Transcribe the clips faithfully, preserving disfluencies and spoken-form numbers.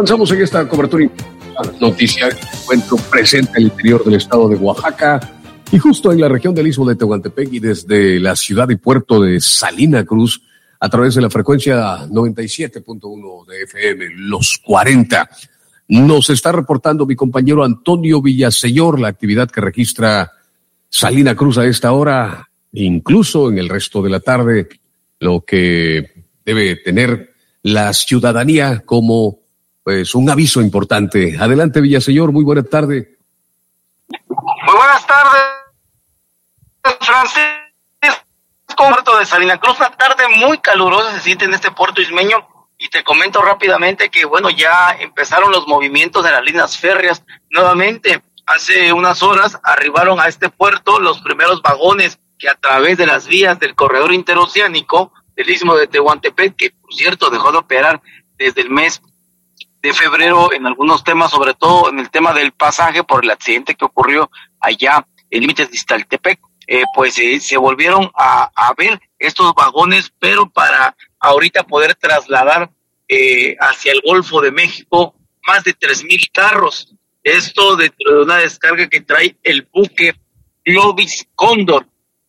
Avanzamos en esta cobertura noticia que se encuentra presente en el interior del estado de Oaxaca y justo en la región del Istmo de Tehuantepec y desde la ciudad y puerto de Salina Cruz a través de la frecuencia noventa y siete punto uno de F M, los cuarenta. Nos está reportando mi compañero Antonio Villaseñor la actividad que registra Salina Cruz a esta hora, incluso en el resto de la tarde, lo que debe tener la ciudadanía como pues un aviso importante. Adelante, Villaseñor, muy buena tarde. Muy buenas tardes, Francisco. Puerto de Salina Cruz, una tarde muy calurosa se siente en este puerto ismeño, y te comento rápidamente que bueno, ya empezaron los movimientos de las líneas férreas nuevamente. Hace unas horas arribaron a este puerto los primeros vagones que a través de las vías del corredor interoceánico del Istmo de Tehuantepec, que por cierto dejó de operar desde el mes de febrero en algunos temas, sobre todo en el tema del pasaje por el accidente que ocurrió allá en límites de Iztaltepec, eh, pues eh, se volvieron a, a ver estos vagones, pero para ahorita poder trasladar eh, hacia el Golfo de México más de tres mil carros. Esto dentro de una descarga que trae el buque Globis Cóndor,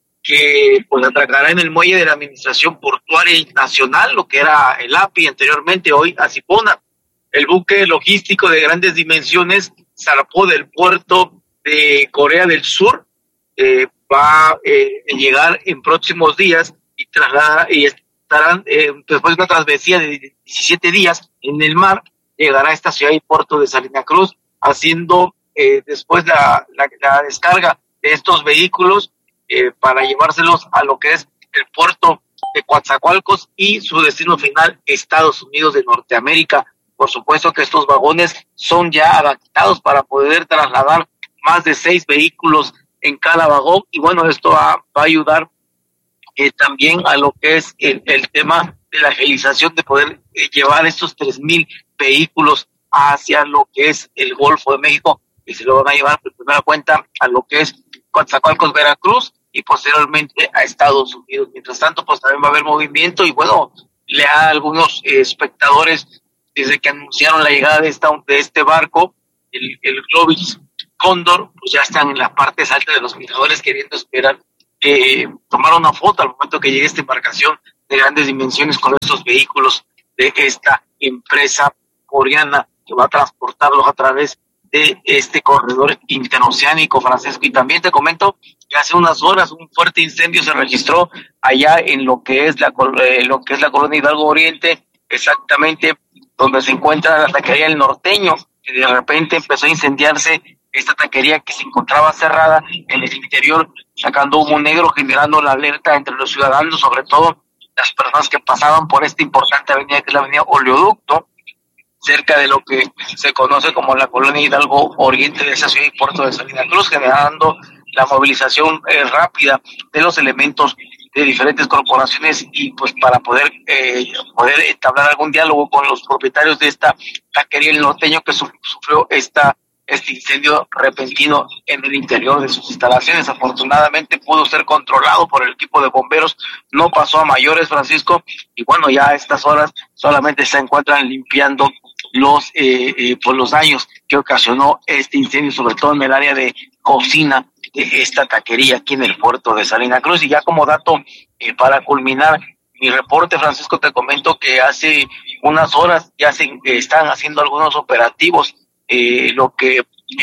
que pues atracará en el muelle de la Administración Portuaria Nacional, lo que era el A P I anteriormente, hoy Acipona. El buque logístico de grandes dimensiones zarpó del puerto de Corea del Sur, eh, va a eh, llegar en próximos días y traslada, y estarán eh, después de una travesía de diecisiete días en el mar, llegará a esta ciudad y puerto de Salina Cruz, haciendo eh, después la, la, la descarga de estos vehículos eh, para llevárselos a lo que es el puerto de Coatzacoalcos y su destino final, Estados Unidos de Norteamérica. Por supuesto que estos vagones son ya adaptados para poder trasladar más de seis vehículos en cada vagón, y bueno, esto va, va a ayudar eh, también a lo que es el, el tema de la agilización de poder eh, llevar estos tres mil vehículos hacia lo que es el Golfo de México, y se lo van a llevar por primera cuenta a lo que es Coatzacoalcos, Veracruz, y posteriormente a Estados Unidos. Mientras tanto, pues también va a haber movimiento, y bueno, le a algunos eh, espectadores, desde que anunciaron la llegada de esta de este barco, el, el Globis Cóndor, pues ya están en la parte alta de los miradores queriendo esperar eh, tomar una foto al momento que llegue esta embarcación de grandes dimensiones con estos vehículos de esta empresa coreana que va a transportarlos a través de este corredor interoceánico, Francisco. Y también te comento que hace unas horas un fuerte incendio se registró allá en lo que es la eh, lo que es la colonia Hidalgo Oriente, exactamente donde se encuentra la taquería El Norteño, que de repente empezó a incendiarse esta taquería que se encontraba cerrada en el interior, sacando humo negro, generando la alerta entre los ciudadanos, sobre todo las personas que pasaban por esta importante avenida que es la avenida Oleoducto, cerca de lo que se conoce como la colonia Hidalgo Oriente de esa ciudad y puerto de Salina Cruz, generando la movilización eh, rápida de los elementos de diferentes corporaciones, y pues para poder eh, poder entablar algún diálogo con los propietarios de esta taquería El Norteño que su, sufrió esta este incendio repentino en el interior de sus instalaciones. Afortunadamente pudo ser controlado por el equipo de bomberos, no pasó a mayores, Francisco, y bueno, ya a estas horas solamente se encuentran limpiando los eh, eh, por los daños que ocasionó este incendio, sobre todo en el área de cocina de esta taquería aquí en el puerto de Salina Cruz. Y ya como dato eh, para culminar mi reporte, Francisco, te comento que hace unas horas ya se eh, están haciendo algunos operativos, eh, lo que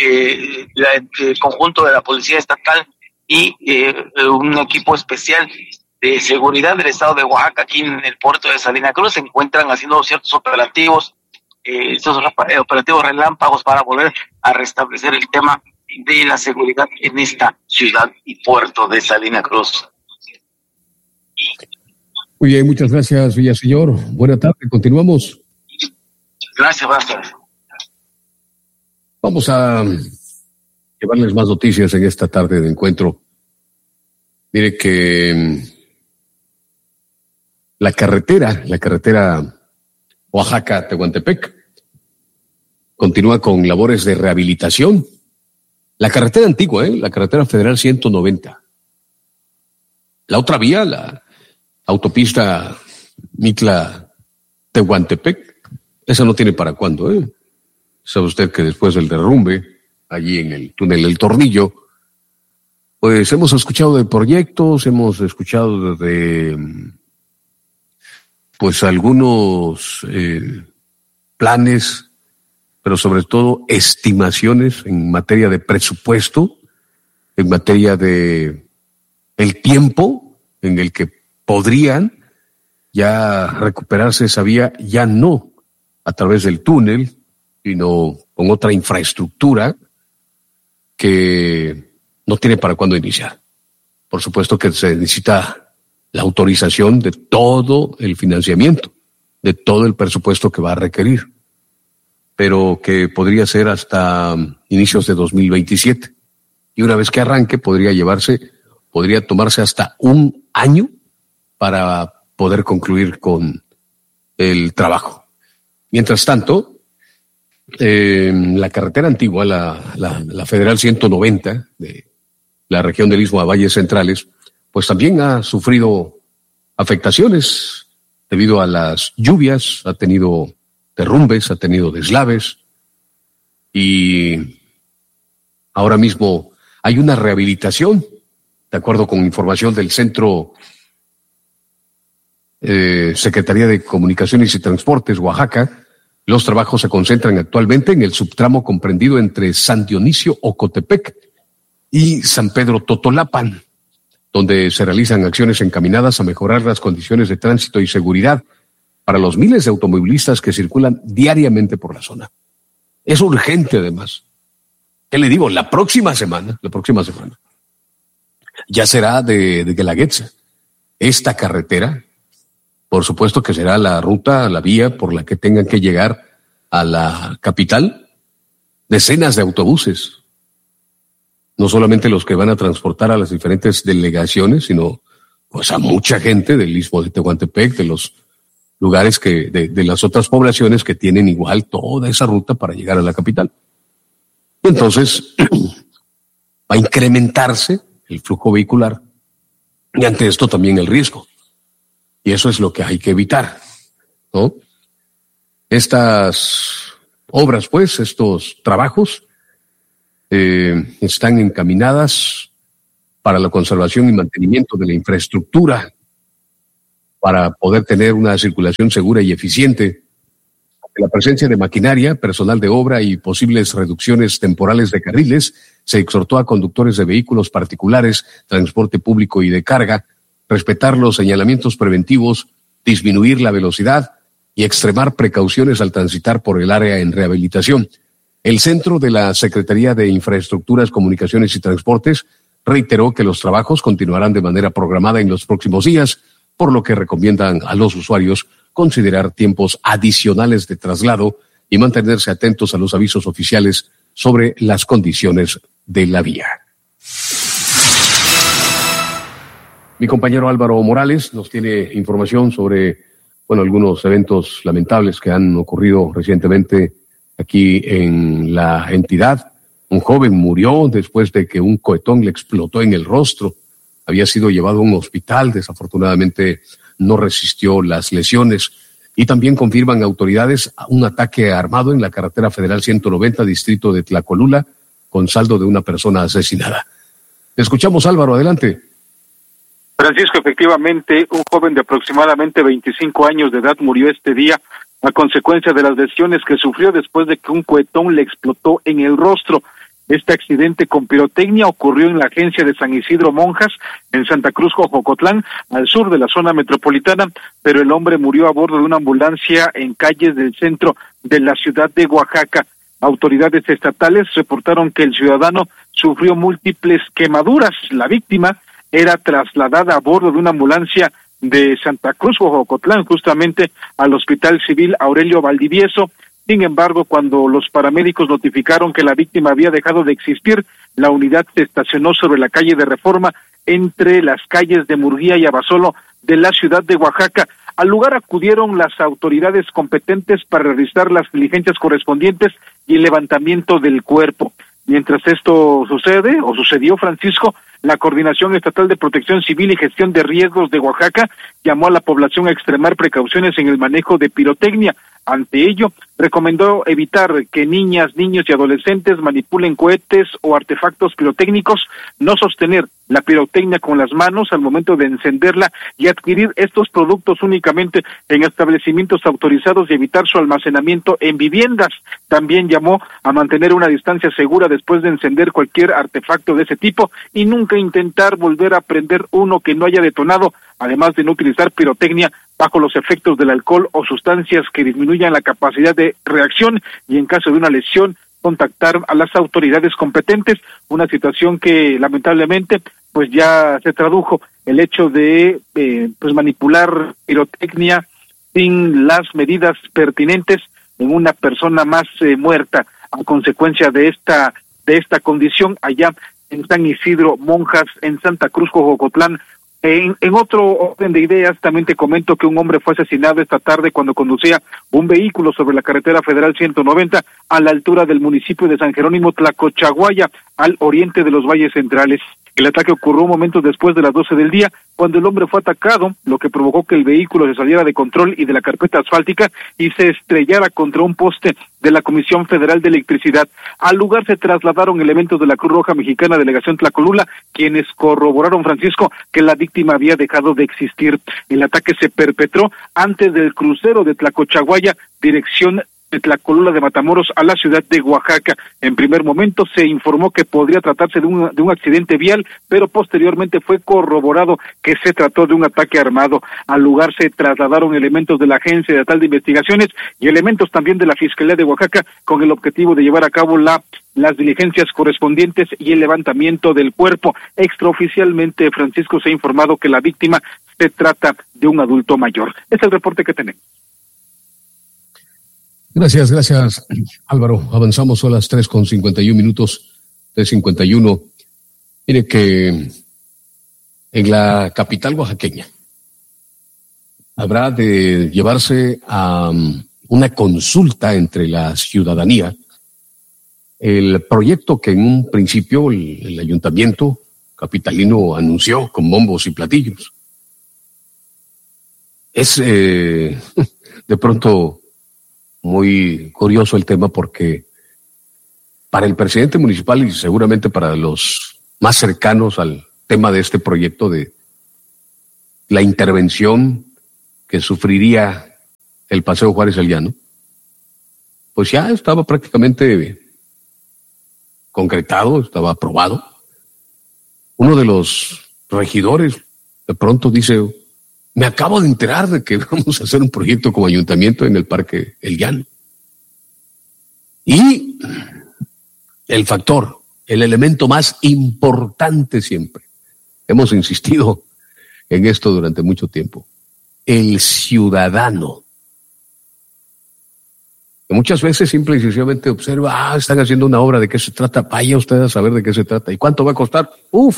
eh, la, el conjunto de la Policía Estatal y eh, un equipo especial de seguridad del estado de Oaxaca aquí en el puerto de Salina Cruz se encuentran haciendo ciertos operativos, eh, estos operativos relámpagos para volver a restablecer el tema de la seguridad en esta ciudad y puerto de Salina Cruz. Muy bien, muchas gracias, Villaseñor. Buena tarde, continuamos. Gracias, gracias. Vamos a llevarles más noticias en esta tarde de encuentro. Mire que la carretera, la carretera Oaxaca-Tehuantepec continúa con labores de rehabilitación. La carretera antigua, ¿eh? La carretera federal ciento noventa. La otra vía, la autopista Mitla-Tehuantepec, esa no tiene para cuándo, ¿eh? Sabe usted que después del derrumbe, allí en el túnel del Tornillo, pues hemos escuchado de proyectos, hemos escuchado de, pues algunos eh, planes, pero sobre todo estimaciones en materia de presupuesto, en materia de el tiempo en el que podrían ya recuperarse esa vía, ya no a través del túnel, sino con otra infraestructura que no tiene para cuándo iniciar. Por supuesto que se necesita la autorización de todo el financiamiento, de todo el presupuesto que va a requerir, pero que podría ser hasta inicios de dos mil veintisiete. Y una vez que arranque, podría llevarse, podría tomarse hasta un año para poder concluir con el trabajo. Mientras tanto, eh, la carretera antigua, la, la, la Federal ciento noventa de la región del Istmo a Valles Centrales, pues también ha sufrido afectaciones debido a las lluvias, ha tenido derrumbes, ha tenido deslaves y ahora mismo hay una rehabilitación, de acuerdo con información del Centro eh, Secretaría de Comunicaciones y Transportes, Oaxaca. Los trabajos se concentran actualmente en el subtramo comprendido entre San Dionisio Ocotepec y San Pedro Totolapan, donde se realizan acciones encaminadas a mejorar las condiciones de tránsito y seguridad para los miles de automovilistas que circulan diariamente por la zona. Es urgente, además. ¿Qué le digo? La próxima semana, la próxima semana, ya será de, de Guelaguetza. Esta carretera, por supuesto que será la ruta, la vía por la que tengan que llegar a la capital decenas de autobuses. No solamente los que van a transportar a las diferentes delegaciones, sino pues a mucha gente del Istmo de Tehuantepec, de los lugares que, de, de las otras poblaciones que tienen igual toda esa ruta para llegar a la capital. Y entonces va a incrementarse el flujo vehicular y ante esto también el riesgo. Y eso es lo que hay que evitar, ¿no? Estas obras, pues, estos trabajos eh, están encaminadas para la conservación y mantenimiento de la infraestructura, para poder tener una circulación segura y eficiente. La presencia de maquinaria, personal de obra y posibles reducciones temporales de carriles, se exhortó a conductores de vehículos particulares, transporte público y de carga, respetar los señalamientos preventivos, disminuir la velocidad y extremar precauciones al transitar por el área en rehabilitación. El centro de la Secretaría de Infraestructuras, Comunicaciones y Transportes reiteró que los trabajos continuarán de manera programada en los próximos días, por lo que recomiendan a los usuarios considerar tiempos adicionales de traslado y mantenerse atentos a los avisos oficiales sobre las condiciones de la vía. Mi compañero Álvaro Morales nos tiene información sobre, bueno, algunos eventos lamentables que han ocurrido recientemente aquí en la entidad. Un joven murió después de que un cohetón le explotó en el rostro. Había sido llevado a un hospital, desafortunadamente no resistió las lesiones. Y también confirman autoridades un ataque armado en la carretera federal ciento noventa, distrito de Tlacolula, con saldo de una persona asesinada. Te escuchamos, Álvaro, adelante. Francisco, efectivamente, un joven de aproximadamente veinticinco años de edad murió este día a consecuencia de las lesiones que sufrió después de que un cohetón le explotó en el rostro. Este accidente con pirotecnia ocurrió en la agencia de San Isidro Monjas, en Santa Cruz, Jojocotlán, al sur de la zona metropolitana, pero el hombre murió a bordo de una ambulancia en calles del centro de la ciudad de Oaxaca. Autoridades estatales reportaron que el ciudadano sufrió múltiples quemaduras. La víctima era trasladada a bordo de una ambulancia de Santa Cruz, Jojocotlán, justamente al Hospital Civil Aurelio Valdivieso. Sin embargo, cuando los paramédicos notificaron que la víctima había dejado de existir, la unidad se estacionó sobre la calle de Reforma, entre las calles de Murguía y Abasolo de la ciudad de Oaxaca. Al lugar acudieron las autoridades competentes para realizar las diligencias correspondientes y el levantamiento del cuerpo. Mientras esto sucede, o sucedió, Francisco, la Coordinación Estatal de Protección Civil y Gestión de Riesgos de Oaxaca llamó a la población a extremar precauciones en el manejo de pirotecnia. Ante ello, recomendó evitar que niñas, niños y adolescentes manipulen cohetes o artefactos pirotécnicos, no sostener la pirotecnia con las manos al momento de encenderla y adquirir estos productos únicamente en establecimientos autorizados y evitar su almacenamiento en viviendas. También llamó a mantener una distancia segura después de encender cualquier artefacto de ese tipo y nunca intentar volver a prender uno que no haya detonado, además de no utilizar pirotecnia bajo los efectos del alcohol o sustancias que disminuyan la capacidad de reacción y en caso de una lesión contactar a las autoridades competentes, una situación que lamentablemente pues ya se tradujo el hecho de eh, pues manipular pirotecnia sin las medidas pertinentes en una persona más eh, muerta a consecuencia de esta de esta condición allá en San Isidro Monjas, en Santa Cruz, Jojocotlán. En, en otro orden de ideas, también te comento que un hombre fue asesinado esta tarde cuando conducía un vehículo sobre la carretera federal ciento noventa a la altura del municipio de San Jerónimo Tlacochaguaya, al oriente de los valles centrales. El ataque ocurrió momentos después de las doce del día, cuando el hombre fue atacado, lo que provocó que el vehículo se saliera de control y de la carpeta asfáltica y se estrellara contra un poste de la Comisión Federal de Electricidad. Al lugar se trasladaron elementos de la Cruz Roja Mexicana, Delegación Tlacolula, quienes corroboraron, Francisco, que la víctima había dejado de existir. El ataque se perpetró antes del crucero de Tlacochaguaya, dirección de Tlacolula de Matamoros a la ciudad de Oaxaca. En primer momento se informó que podría tratarse de un, de un accidente vial, pero posteriormente fue corroborado que se trató de un ataque armado. Al lugar se trasladaron elementos de la Agencia Estatal de Investigaciones y elementos también de la Fiscalía de Oaxaca con el objetivo de llevar a cabo la las diligencias correspondientes y el levantamiento del cuerpo. Extraoficialmente, Francisco, se ha informado que la víctima se trata de un adulto mayor. Es el reporte que tenemos. Gracias, gracias, Álvaro. Avanzamos a las tres con cincuenta y un minutos, tres cincuenta y uno. Mire que en la capital oaxaqueña habrá de llevarse a um, una consulta entre la ciudadanía el proyecto que en un principio el, el ayuntamiento capitalino anunció con bombos y platillos. Es eh, de pronto muy curioso el tema porque para el presidente municipal y seguramente para los más cercanos al tema de este proyecto de la intervención que sufriría el Paseo Juárez El Llano, pues ya estaba prácticamente concretado, estaba aprobado. Uno de los regidores de pronto dice: me acabo de enterar de que vamos a hacer un proyecto como ayuntamiento en el Parque El Llano. Y el factor, el elemento más importante siempre, hemos insistido en esto durante mucho tiempo, el ciudadano. Que muchas veces simple y sencillamente observa, ah, están haciendo una obra, ¿de qué se trata? Vaya usted a saber de qué se trata. ¿Y cuánto va a costar? Uf,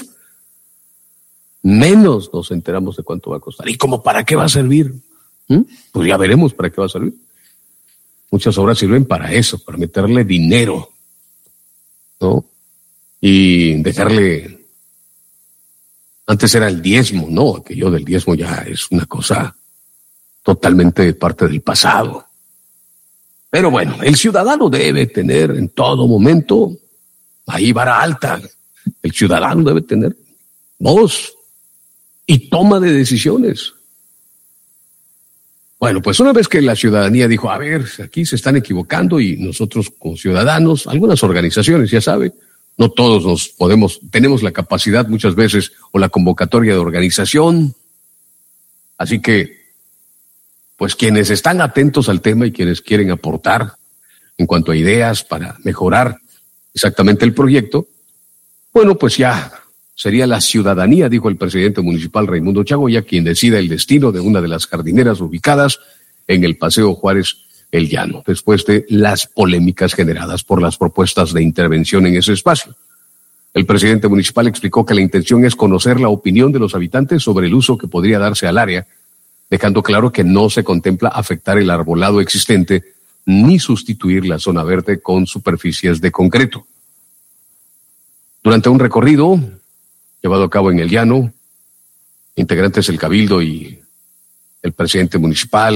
menos nos enteramos de cuánto va a costar. ¿Y cómo para qué va a servir? ¿Mm? Pues ya veremos para qué va a servir. Muchas obras sirven para eso, para meterle dinero, ¿no? Y dejarle... Antes era el diezmo, no, aquello del diezmo ya es una cosa totalmente parte del pasado. Pero bueno, el ciudadano debe tener en todo momento, ahí vara alta, el ciudadano debe tener voz y toma de decisiones. Bueno, pues una vez que la ciudadanía dijo, a ver, aquí se están equivocando y nosotros como ciudadanos, algunas organizaciones, ya saben, no todos nos podemos, tenemos la capacidad muchas veces o la convocatoria de organización. Así que, pues quienes están atentos al tema y quienes quieren aportar en cuanto a ideas para mejorar exactamente el proyecto, bueno, pues ya sería la ciudadanía, dijo el presidente municipal Raimundo Chagoya, quien decida el destino de una de las jardineras ubicadas en el Paseo Juárez El Llano, después de las polémicas generadas por las propuestas de intervención en ese espacio. El presidente municipal explicó que la intención es conocer la opinión de los habitantes sobre el uso que podría darse al área, dejando claro que no se contempla afectar el arbolado existente ni sustituir la zona verde con superficies de concreto. Durante un recorrido llevado a cabo en El Llano, integrantes del Cabildo y el presidente municipal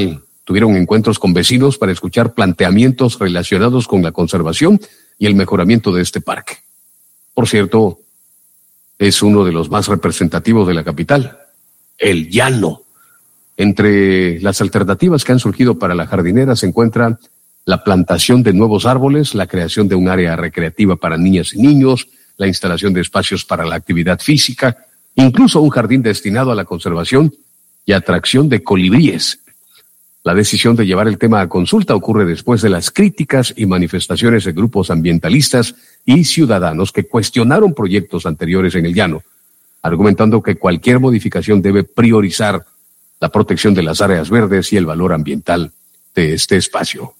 Tuvieron encuentros con vecinos para escuchar planteamientos relacionados con la conservación y el mejoramiento de este parque. Por cierto, es uno de los más representativos de la capital, el llano. Entre las alternativas que han surgido para la jardinera se encuentra la plantación de nuevos árboles, la creación de un área recreativa para niñas y niños, la instalación de espacios para la actividad física, incluso un jardín destinado a la conservación y atracción de colibríes. La decisión de llevar el tema a consulta ocurre después de las críticas y manifestaciones de grupos ambientalistas y ciudadanos que cuestionaron proyectos anteriores en el llano, argumentando que cualquier modificación debe priorizar la protección de las áreas verdes y el valor ambiental de este espacio.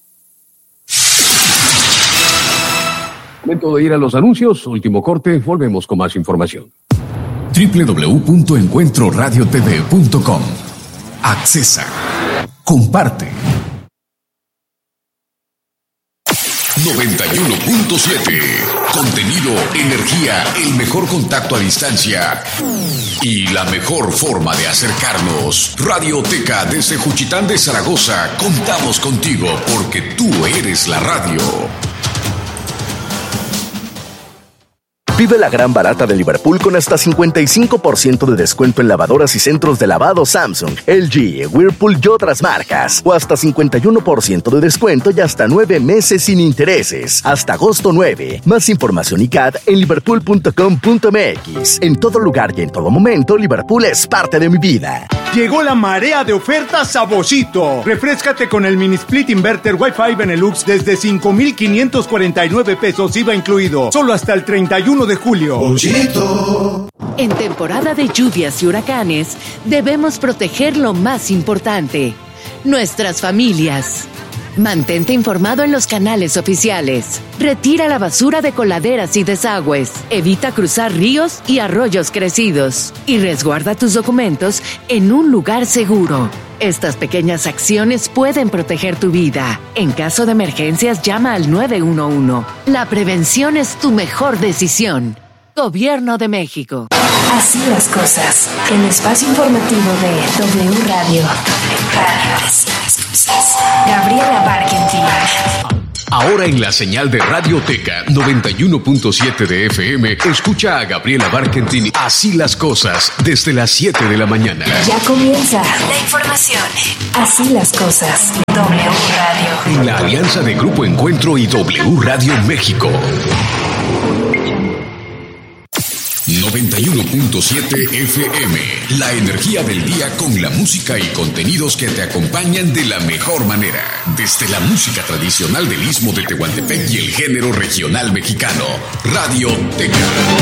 Momento de ir a los anuncios, último corte, volvemos con más información. doble u doble u doble u punto encuentro radio t v punto com. Accesa. Comparte. noventa y uno punto siete. Contenido, energía, el mejor contacto a distancia y la mejor forma de acercarnos. Radioteca desde Juchitán de Zaragoza. Contamos contigo porque tú eres la radio. Vive la gran barata de Liverpool con hasta cincuenta y cinco por ciento de descuento en lavadoras y centros de lavado Samsung, L G, Whirlpool y otras marcas. O hasta cincuenta y uno por ciento de descuento y hasta nueve meses sin intereses. Hasta agosto nueve. Más información y C A D en liverpool punto com punto m x. En todo lugar y en todo momento, Liverpool es parte de mi vida. Llegó la marea de ofertas a Boschito. Refréscate con el mini split inverter Wi-Fi Benelux desde cinco mil quinientos cuarenta y nueve pesos I V A incluido. Solo hasta el treinta y uno de julio. Boschito. En temporada de lluvias y huracanes, debemos proteger lo más importante: nuestras familias. Mantente informado en los canales oficiales. Retira la basura de coladeras y desagües. Evita cruzar ríos y arroyos crecidos. Y resguarda tus documentos en un lugar seguro. Estas pequeñas acciones pueden proteger tu vida. En caso de emergencias, llama al nueve uno uno. La prevención es tu mejor decisión. Gobierno de México. Así las cosas. El espacio informativo de W Radio. W Radio. Así las cosas. Gabriela Barkentin. Ahora en la señal de Radioteca noventa y uno punto siete de F M, escucha a Gabriela Barkentin Así las cosas desde las siete de la mañana. Ya comienza la información. Así las cosas. W Radio. En la alianza de Grupo Encuentro y W Radio México. noventa y uno punto siete F M, la energía del día con la música y contenidos que te acompañan de la mejor manera. Desde la música tradicional del Istmo de Tehuantepec y el género regional mexicano. Radioteca.